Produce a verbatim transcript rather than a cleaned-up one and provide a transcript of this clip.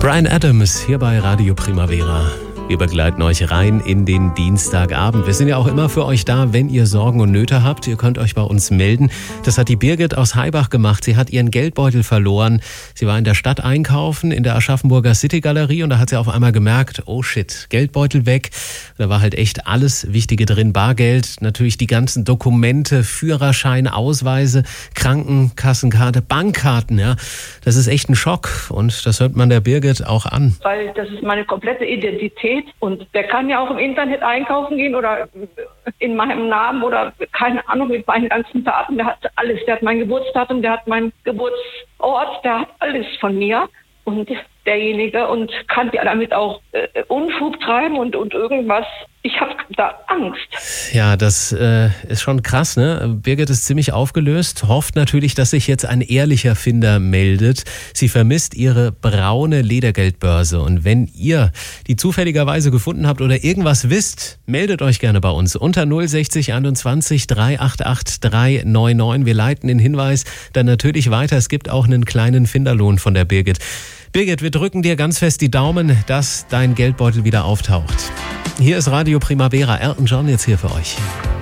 Bryan Adams hier bei Radio Primavera. Wir begleiten euch rein in den Dienstagabend. Wir sind ja auch immer für euch da, wenn ihr Sorgen und Nöte habt. Ihr könnt euch bei uns melden. Das hat die Birgit aus Haibach gemacht. Sie hat ihren Geldbeutel verloren. Sie war in der Stadt einkaufen, in der Aschaffenburger City Galerie, und da hat sie auf einmal gemerkt, oh shit, Geldbeutel weg. Da war halt echt alles Wichtige drin. Bargeld, natürlich die ganzen Dokumente, Führerschein, Ausweise, Krankenkassenkarte, Bankkarten. Ja, das ist echt ein Schock, und das hört man der Birgit auch an. Weil das ist meine komplette Identität. Und der kann ja auch im Internet einkaufen gehen oder in meinem Namen oder keine Ahnung, mit meinen ganzen Daten. Der hat alles. Der hat mein Geburtsdatum, der hat meinen Geburtsort, der hat alles von mir. Und derjenige und kann ja damit auch äh, Unfug treiben und, und irgendwas. Ich habe da Angst. Ja, das äh, ist schon krass, ne? Birgit ist ziemlich aufgelöst, hofft natürlich, dass sich jetzt ein ehrlicher Finder meldet. Sie vermisst ihre braune Ledergeldbörse. Und wenn ihr die zufälligerweise gefunden habt oder irgendwas wisst, meldet euch gerne bei uns unter null sechzig einundzwanzig dreihundertachtzig dreihundertneunundneunzig. Wir leiten den Hinweis dann natürlich weiter. Es gibt auch einen kleinen Finderlohn von der Birgit. Birgit, wir drücken dir ganz fest die Daumen, dass dein Geldbeutel wieder auftaucht. Hier ist Radio Primavera. Elton John jetzt hier für euch.